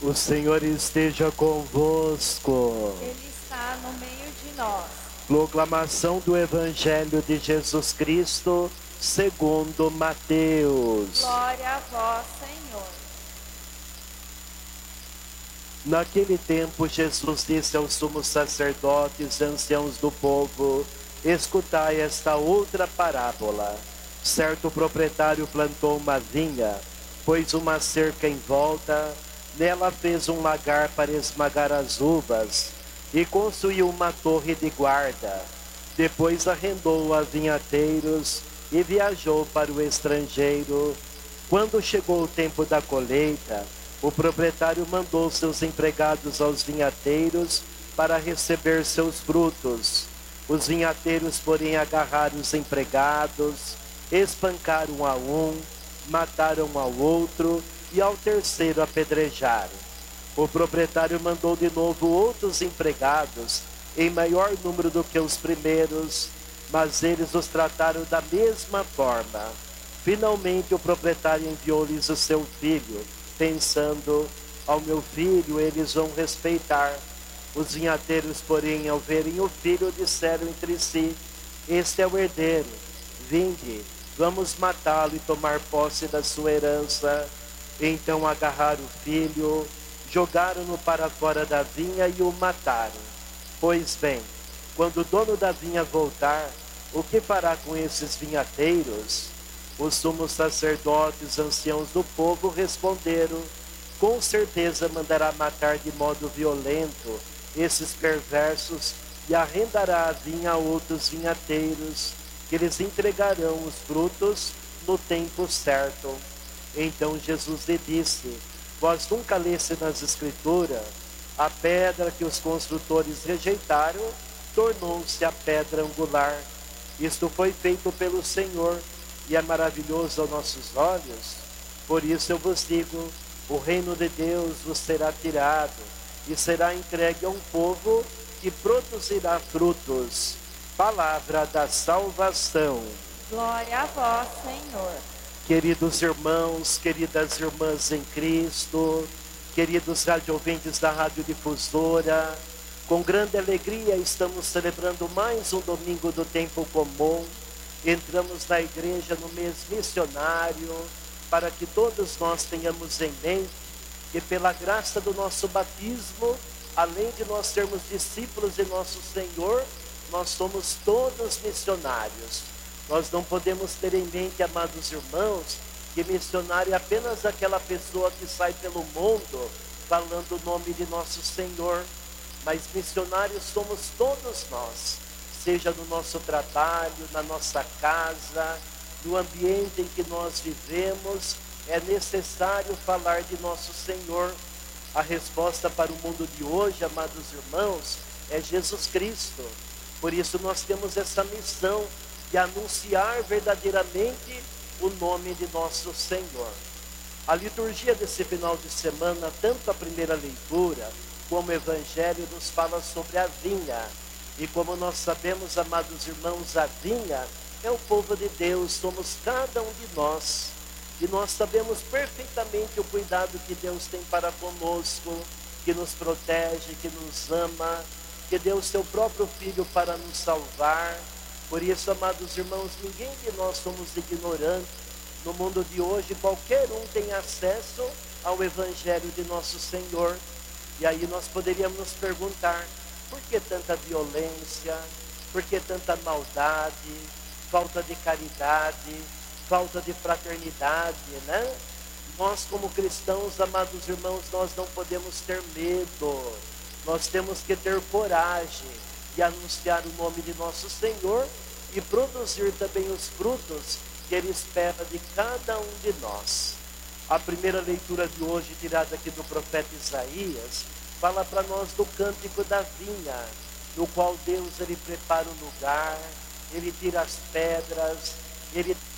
O Senhor esteja convosco. Ele está no meio de nós. Proclamação do Evangelho de Jesus Cristo, segundo Mateus. Glória a vós, Senhor. Naquele tempo, Jesus disse aos sumos sacerdotes e anciãos do povo: escutai esta outra parábola. Certo proprietário plantou uma vinha, pôs uma cerca em volta, nela fez um lagar para esmagar as uvas e construiu uma torre de guarda. Depois arrendou a vinhateiros e viajou para o estrangeiro. Quando chegou o tempo da colheita, o proprietário mandou seus empregados aos vinhateiros para receber seus frutos. Os vinhateiros, porém, agarraram os empregados, espancaram a um, mataram ao outro e ao terceiro apedrejaram. O proprietário mandou de novo outros empregados, em maior número do que os primeiros, mas eles os trataram da mesma forma. Finalmente o proprietário enviou-lhes o seu filho, pensando: ao meu filho eles vão respeitar. Os vinhateiros, porém, ao verem o filho, disseram entre si: este é o herdeiro, vinde, vamos matá-lo e tomar posse da sua herança. Então agarraram o filho, jogaram-no para fora da vinha e o mataram. Pois bem, quando o dono da vinha voltar, o que fará com esses vinhateiros? Os sumos sacerdotes, anciãos do povo, responderam: com certeza mandará matar de modo violento esses perversos e arrendará a vinha a outros vinhateiros, que lhes entregarão os frutos no tempo certo. Então Jesus lhe disse: vós nunca leste nas Escrituras, a pedra que os construtores rejeitaram tornou-se a pedra angular. Isto foi feito pelo Senhor e é maravilhoso aos nossos olhos. Por isso eu vos digo: o reino de Deus vos será tirado e será entregue a um povo que produzirá frutos. Palavra da salvação. Glória a vós, Senhor. Queridos irmãos, queridas irmãs em Cristo, queridos radiovintes da Radiodifusora, com grande alegria estamos celebrando mais um domingo do tempo comum. Entramos na igreja no mês missionário, para que todos nós tenhamos em mente que pela graça do nosso batismo, além de nós sermos discípulos de nosso Senhor, nós somos todos missionários. Nós não podemos ter em mente, amados irmãos, que missionário é apenas aquela pessoa que sai pelo mundo falando o nome de nosso Senhor, mas missionários somos todos nós, seja no nosso trabalho, na nossa casa, no ambiente em que nós vivemos, é necessário falar de nosso Senhor. A resposta para o mundo de hoje, amados irmãos, é Jesus Cristo. Por isso nós temos essa missão de anunciar verdadeiramente o nome de nosso Senhor. A liturgia desse final de semana, tanto a primeira leitura como o Evangelho, nos fala sobre a vinha. E como nós sabemos, amados irmãos, a vinha é o povo de Deus, somos cada um de nós. E nós sabemos perfeitamente o cuidado que Deus tem para conosco, que nos protege, que nos ama, que deu o seu próprio Filho para nos salvar. Por isso, amados irmãos, ninguém de nós somos ignorantes. No mundo de hoje, qualquer um tem acesso ao Evangelho de nosso Senhor. E aí nós poderíamos nos perguntar: por que tanta violência? Por que tanta maldade? Falta de caridade? Falta de fraternidade, né? Nós, como cristãos, amados irmãos, nós não podemos ter medo. Nós temos que ter coragem de anunciar o nome de nosso Senhor e produzir também os frutos que Ele espera de cada um de nós. A primeira leitura de hoje, tirada aqui do profeta Isaías, fala para nós do cântico da vinha, no qual Deus ele prepara o lugar, Ele tira as pedras, Ele